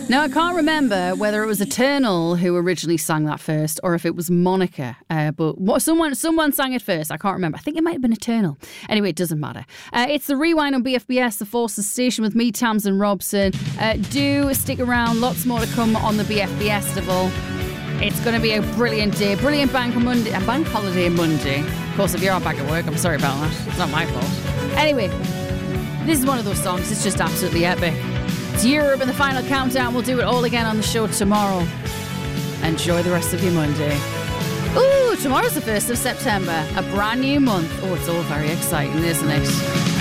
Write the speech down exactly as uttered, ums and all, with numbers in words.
Now, I can't remember whether it was Eternal who originally sang that first or if it was Monica, uh, but what, someone someone sang it first. I can't remember. I think it might have been Eternal. Anyway, it doesn't matter. Uh, it's The Rewind on B F B S, The Forces Station with me, Tamsin Robson. Uh, do stick around. Lots more to come on the B F B Festival. It's going to be a brilliant day. Brilliant bank Monday, a bank holiday Monday. Of course, if you're out back at work, I'm sorry about that. It's not my fault. Anyway, this is one of those songs. It's just absolutely epic. It's Europe and the final countdown. We'll do it all again on the show tomorrow. Enjoy the rest of your Monday. Ooh, tomorrow's the first of September. A brand new month. Oh, it's all very exciting, isn't it?